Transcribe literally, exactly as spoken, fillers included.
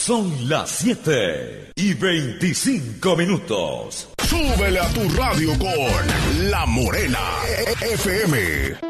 Son las siete y veinticinco minutos. Súbele a tu radio con La Morena F M.